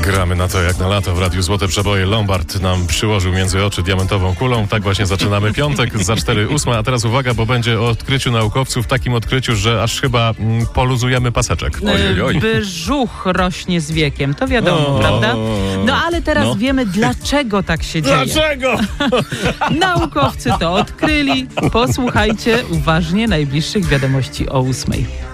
Gramy na to jak na lato w Radiu Złote Przeboje. Lombard nam przyłożył między oczy diamentową kulą. Tak właśnie zaczynamy piątek za 4:08. A teraz uwaga, bo będzie o odkryciu naukowców, takim odkryciu, że aż chyba poluzujemy paseczek. Brzuch rośnie z wiekiem, to wiadomo, prawda? No ale teraz wiemy, dlaczego tak się dzieje. Dlaczego? Naukowcy to odkryli. Posłuchajcie uważnie najbliższych wiadomości o 8:00.